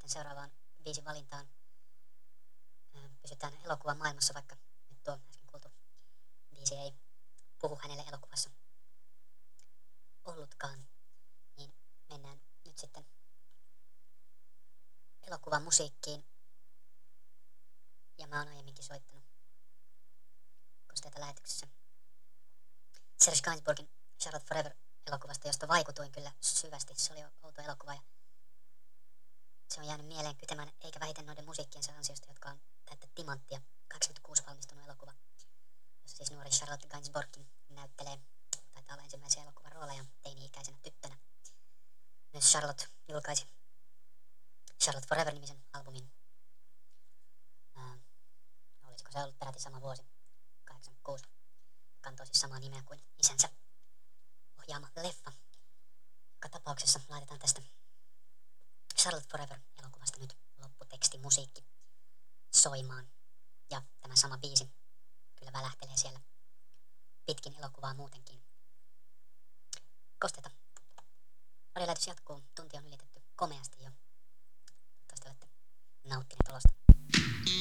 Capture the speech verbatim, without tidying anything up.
sitten seuraavaan biisin valintaan. Pysytään elokuvan maailmassa, vaikka nyt tuo äsken kuultu biisi ei puhu hänelle elokuvassa ollutkaan. Niin mennään nyt sitten elokuvan musiikkiin. Ja mä oon aiemminkin soittanut kosteita lähetyksessä Serge Gainsbourgin Charlotte Forever-elokuvasta, josta vaikutuin kyllä syvästi. Se oli outo elokuva ja se on jäänyt mieleen kytemään, eikä vähiten noiden musiikkiensa ansiosta, jotka on täyttä timanttia. kahdeksankymmentäkuusi valmistunut elokuva, jossa siis nuori Charlotte Gainsbourg näyttelee, taitaa olla ensimmäisiä elokuvan rooleja teini-ikäisenä tyttönä. Myös Charlotte julkaisi Charlotte Forever-nimisen albumin. Ää, olisiko se ollut peräti sama vuosi, kahdeksankymmentäkuusi. Kantoi siis samaa nimeä kuin isänsä ohjaama leffa. Joka tapauksessa laitetaan tästä Charlotte Forever-elokuvasta nyt lopputeksti musiikki soimaan. Ja tämä sama biisi kyllä välähtelee siellä pitkin elokuvaa muutenkin. Kosteita. Radiolähetys jatkuu. Tunti on ylitetty komeasti jo. Toivottavasti olette nauttineet olosta.